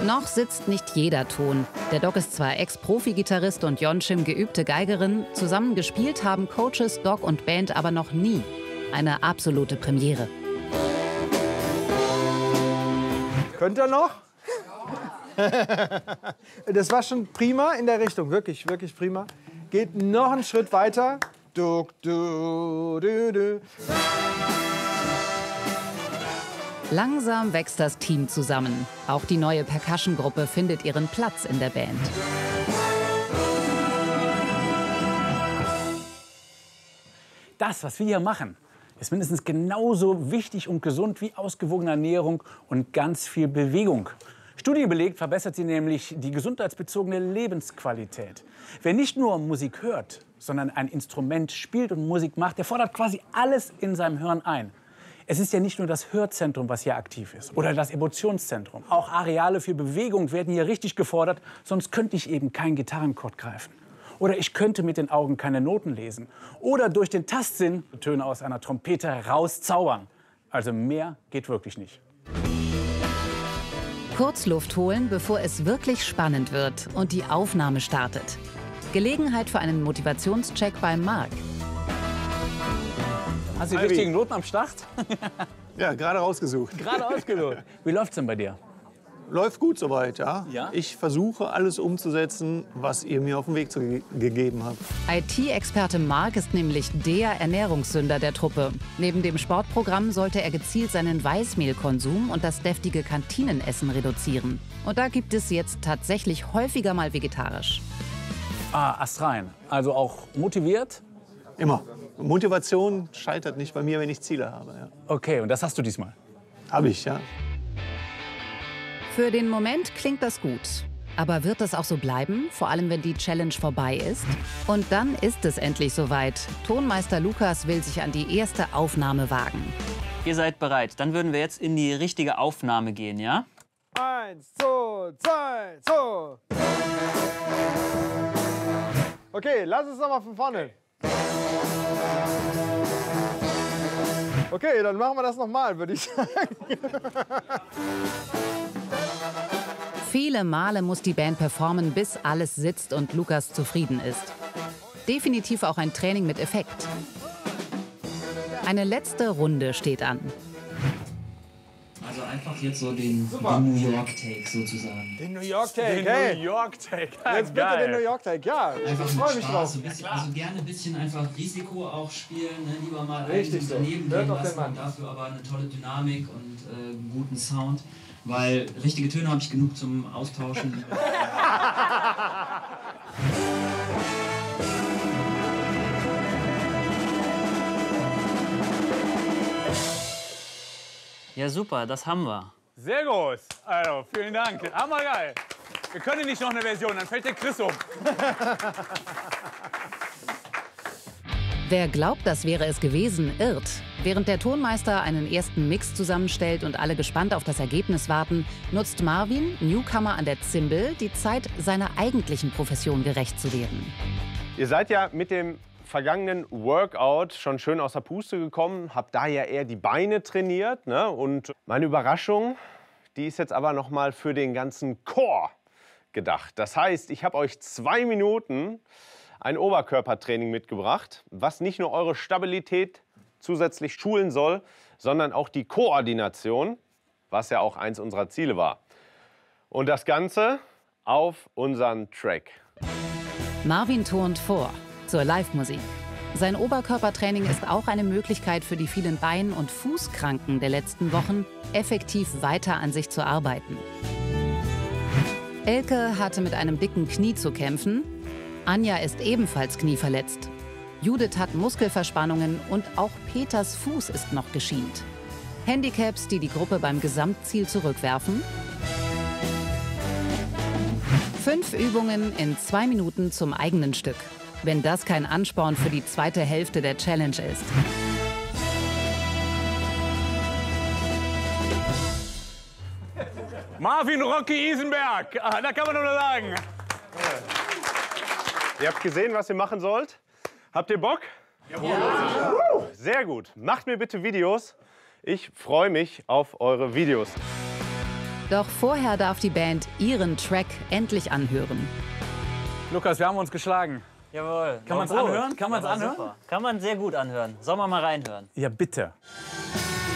Noch sitzt nicht jeder Ton. Der Doc ist zwar Ex-Profi-Gitarrist und Yonchim geübte Geigerin, zusammen gespielt haben Coaches, Doc und Band aber noch nie. Eine absolute Premiere. Könnt ihr noch? Das war schon prima in der Richtung, wirklich, wirklich prima. Geht noch einen Schritt weiter. Du, du, du, du. Langsam wächst das Team zusammen. Auch die neue Percussion-Gruppe findet ihren Platz in der Band. Das, was wir hier machen, ist mindestens genauso wichtig und gesund wie ausgewogene Ernährung und ganz viel Bewegung. Studie belegt, verbessert sie nämlich die gesundheitsbezogene Lebensqualität. Wer nicht nur Musik hört, sondern ein Instrument spielt und Musik macht, der fordert quasi alles in seinem Hirn ein. Es ist ja nicht nur das Hörzentrum, was hier aktiv ist, oder das Emotionszentrum. Auch Areale für Bewegung werden hier richtig gefordert, sonst könnte ich eben keinen Gitarrenchord greifen. Oder ich könnte mit den Augen keine Noten lesen. Oder durch den Tastsinn Töne aus einer Trompete rauszaubern. Also mehr geht wirklich nicht. Kurz Luft holen, bevor es wirklich spannend wird und die Aufnahme startet. Gelegenheit für einen Motivationscheck bei Marc. Hast du die richtigen Noten am Start? Ja, gerade rausgesucht. Gerade ausgesucht. Wie läuft's denn bei dir? Läuft gut soweit, ja. Ja? Ich versuche alles umzusetzen, was ihr mir auf den Weg gegeben habt. IT-Experte Marc ist nämlich der Ernährungssünder der Truppe. Neben dem Sportprogramm sollte er gezielt seinen Weißmehlkonsum und das deftige Kantinenessen reduzieren. Und da gibt es jetzt tatsächlich häufiger mal vegetarisch. Ah, astrein. Also auch motiviert? Immer. Motivation scheitert nicht bei mir, wenn ich Ziele habe. Ja. Okay, und das hast du diesmal? Habe ich, ja. Für den Moment klingt das gut. Aber wird das auch so bleiben, vor allem wenn die Challenge vorbei ist? Und dann ist es endlich soweit. Tonmeister Lukas will sich an die erste Aufnahme wagen. Ihr seid bereit. Dann würden wir jetzt in die richtige Aufnahme gehen, ja? 1, 2, 2, 2. Okay, lass uns noch mal von vorne. Okay, dann machen wir das noch mal, würde ich sagen. Viele Male muss die Band performen, bis alles sitzt und Lukas zufrieden ist. Definitiv auch ein Training mit Effekt. Eine letzte Runde steht an. Also einfach jetzt so den New York-Take sozusagen. Den New York-Take, hey. New York-Take. Jetzt bitte den New York-Take, ja. Einfach Ich mit freue mich drauf. Spaß, also gerne ein bisschen einfach Risiko auch spielen, ne? Lieber mal Richtig einen so. daneben Hört gehen auf den lassen Mann. und dafür aber eine tolle Dynamik und guten Sound. Weil richtige Töne habe ich genug zum Austauschen. Ja super, das haben wir. Sehr gut. Also, vielen Dank. Hammergeil. Wir können nicht noch eine Version, dann fällt der Chris um. Wer glaubt, das wäre es gewesen, irrt. Während der Tonmeister einen ersten Mix zusammenstellt und alle gespannt auf das Ergebnis warten, nutzt Marvin, Newcomer an der Zimbel, die Zeit, seiner eigentlichen Profession gerecht zu werden. Ihr seid ja mit dem vergangenen Workout schon schön aus der Puste gekommen, habt da ja eher die Beine trainiert, ne? Und meine Überraschung, die ist jetzt aber noch mal für den ganzen Core gedacht. Das heißt, ich habe euch 2 Minuten ein Oberkörpertraining mitgebracht, was nicht nur eure Stabilität zusätzlich schulen soll, sondern auch die Koordination, was ja auch eins unserer Ziele war. Und das Ganze auf unseren Track. Marvin turnt vor zur Live-Musik. Sein Oberkörpertraining ist auch eine Möglichkeit für die vielen Bein- und Fußkranken der letzten Wochen, effektiv weiter an sich zu arbeiten. Elke hatte mit einem dicken Knie zu kämpfen. Anja ist ebenfalls knieverletzt. Judith hat Muskelverspannungen und auch Peters Fuß ist noch geschient. Handicaps, die die Gruppe beim Gesamtziel zurückwerfen. 5 Übungen in 2 Minuten zum eigenen Stück. Wenn das kein Ansporn für die zweite Hälfte der Challenge ist. Marvin Rocky Isenberg, da kann man nur sagen. Ihr habt gesehen, was ihr machen sollt? Habt ihr Bock? Ja. Sehr gut. Macht mir bitte Videos. Ich freue mich auf eure Videos. Doch vorher darf die Band ihren Track endlich anhören. Lukas, wir haben uns geschlagen. Jawohl. Kann man es anhören? Kann man es anhören? Super. Kann man sehr gut anhören. Sollen wir mal reinhören? Ja, bitte.